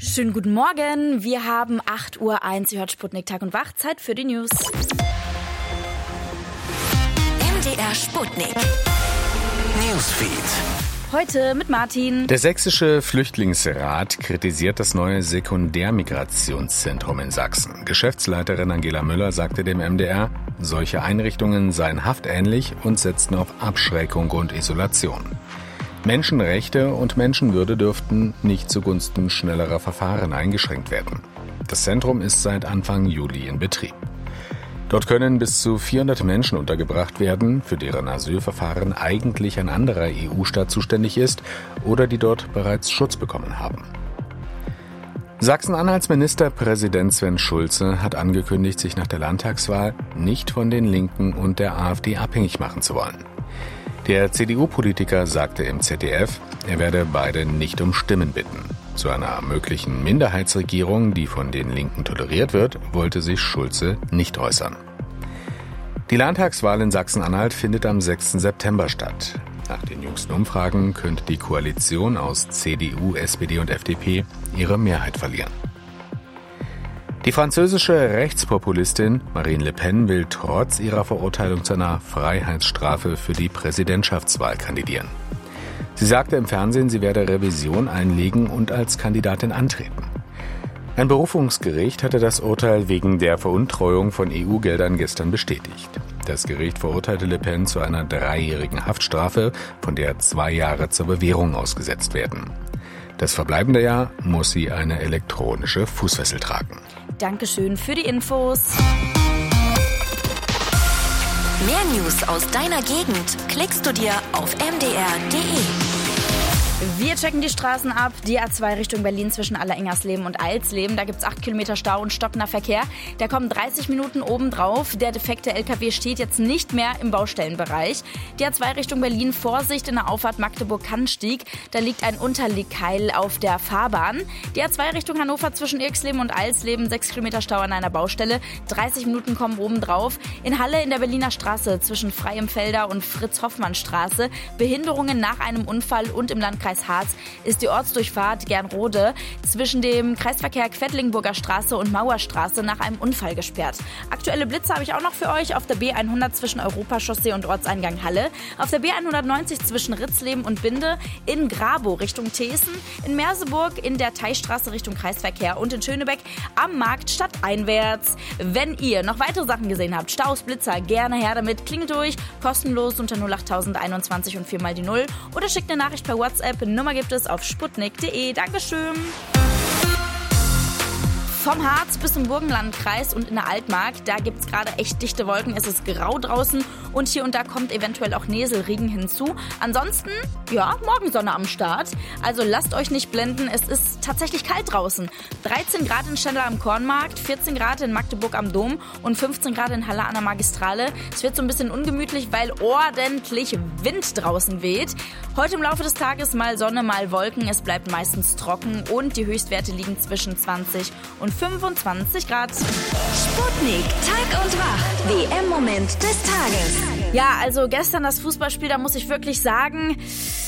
Schönen guten Morgen, wir haben 8:01 Uhr, ihr hört Sputnik Tag und Wach, Zeit für die News. MDR Sputnik Newsfeed. Heute mit Martin. Der Sächsische Flüchtlingsrat kritisiert das neue Sekundärmigrationszentrum in Sachsen. Geschäftsleiterin Angela Müller sagte dem MDR, solche Einrichtungen seien haftähnlich und setzten auf Abschreckung und Isolation. Menschenrechte und Menschenwürde dürften nicht zugunsten schnellerer Verfahren eingeschränkt werden. Das Zentrum ist seit Anfang Juli in Betrieb. Dort können bis zu 400 Menschen untergebracht werden, für deren Asylverfahren eigentlich ein anderer EU-Staat zuständig ist oder die dort bereits Schutz bekommen haben. Sachsen-Anhalts Ministerpräsident Sven Schulze hat angekündigt, sich nach der Landtagswahl nicht von den Linken und der AfD abhängig machen zu wollen. Der CDU-Politiker sagte im ZDF, er werde beide nicht um Stimmen bitten. Zu einer möglichen Minderheitsregierung, die von den Linken toleriert wird, wollte sich Schulze nicht äußern. Die Landtagswahl in Sachsen-Anhalt findet am 6. September statt. Nach den jüngsten Umfragen könnte die Koalition aus CDU, SPD und FDP ihre Mehrheit verlieren. Die französische Rechtspopulistin Marine Le Pen will trotz ihrer Verurteilung zu einer Freiheitsstrafe für die Präsidentschaftswahl kandidieren. Sie sagte im Fernsehen, sie werde Revision einlegen und als Kandidatin antreten. Ein Berufungsgericht hatte das Urteil wegen der Veruntreuung von EU-Geldern gestern bestätigt. Das Gericht verurteilte Le Pen zu einer 3-jährigen Haftstrafe, von der 2 Jahre zur Bewährung ausgesetzt werden. Das verbleibende Jahr muss sie eine elektronische Fußfessel tragen. Dankeschön für die Infos. Mehr News aus deiner Gegend klickst du dir auf mdr.de. Wir checken die Straßen ab. Die A2 Richtung Berlin zwischen Allerengersleben und Alsleben. Da gibt's 8 Kilometer Stau und stockender Verkehr. Da kommen 30 Minuten obendrauf. Der defekte LKW steht jetzt nicht mehr im Baustellenbereich. Die A2 Richtung Berlin, Vorsicht in der Auffahrt Magdeburg-Kannstieg. Da liegt ein Unterlegkeil auf der Fahrbahn. Die A2 Richtung Hannover zwischen Irxleben und Alsleben, 6 Kilometer Stau an einer Baustelle. 30 Minuten kommen obendrauf. In Halle in der Berliner Straße zwischen Freienfelder und Fritz-Hoffmann-Straße. Behinderungen nach einem Unfall und im Landkreis Harz ist die Ortsdurchfahrt Gernrode zwischen dem Kreisverkehr Quedlinburger Straße und Mauerstraße nach einem Unfall gesperrt. Aktuelle Blitze habe ich auch noch für euch auf der B100 zwischen Europachaussee und Ortseingang Halle, auf der B190 zwischen Ritzleben und Binde, in Grabow Richtung Thesen, in Merseburg in der Teichstraße Richtung Kreisverkehr und in Schönebeck am Markt stadteinwärts. Wenn ihr noch weitere Sachen gesehen habt, Staus, Blitzer, gerne her damit, klingelt durch, kostenlos unter 08021 und 4 mal die 0 oder schickt eine Nachricht per WhatsApp. Nummer gibt es auf sputnik.de. Dankeschön. Vom Harz bis zum Burgenlandkreis und in der Altmark, da gibt es gerade echt dichte Wolken. Es ist grau draußen und hier und da kommt eventuell auch Neselregen hinzu. Ansonsten, ja, Morgensonne am Start. Also lasst euch nicht blenden, es ist tatsächlich kalt draußen. 13 Grad in Stendal am Kornmarkt, 14 Grad in Magdeburg am Dom und 15 Grad in Halle an der Magistrale. Es wird so ein bisschen ungemütlich, weil ordentlich Wind draußen weht. Heute im Laufe des Tages mal Sonne, mal Wolken. Es bleibt meistens trocken und die Höchstwerte liegen zwischen 20 und 25 Grad. Sputnik, Tag und Wach, WM-Moment des Tages. Ja, also gestern das Fußballspiel, da muss ich wirklich sagen,